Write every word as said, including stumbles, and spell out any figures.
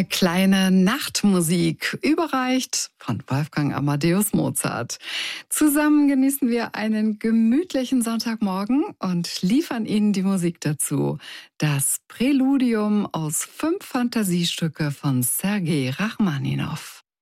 Eine kleine Nachtmusik, überreicht von Wolfgang Amadeus Mozart. Zusammen genießen wir einen gemütlichen Sonntagmorgen und liefern Ihnen die Musik dazu. Das Präludium aus fünf Fantasiestücke von Sergei Rachmaninow.